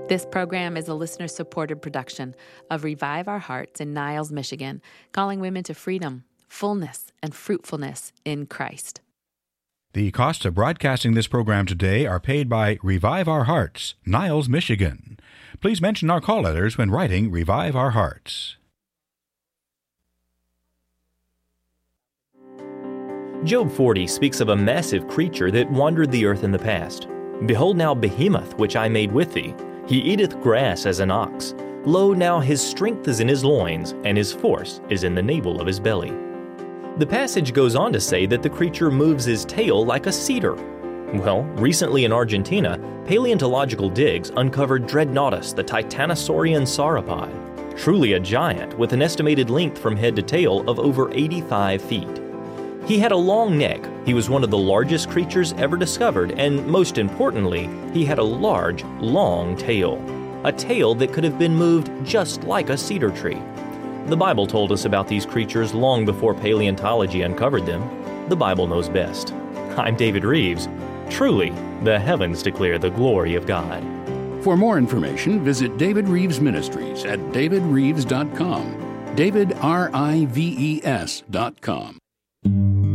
This program is a listener-supported production of Revive Our Hearts in Niles, Michigan, calling women to freedom, fullness, and fruitfulness in Christ. The costs of broadcasting this program today are paid by Revive Our Hearts, Niles, Michigan. Please mention our call letters when writing Revive Our Hearts. Job 40 speaks of a massive creature that wandered the earth in the past. Behold now Behemoth, which I made with thee. He eateth grass as an ox. Lo, now his strength is in his loins, and his force is in the navel of his belly. The passage goes on to say that the creature moves his tail like a cedar. Well, recently in Argentina, paleontological digs uncovered Dreadnoughtus, the titanosaurian sauropod, truly a giant with an estimated length from head to tail of over 85 feet. He had a long neck, he was one of the largest creatures ever discovered, and most importantly, he had a large, long tail. A tail that could have been moved just like a cedar tree. The Bible told us about these creatures long before paleontology uncovered them. The Bible knows best. I'm David Reeves. Truly, the heavens declare the glory of God. For more information, visit David Reeves Ministries at davidreeves.com. DavidRives.com.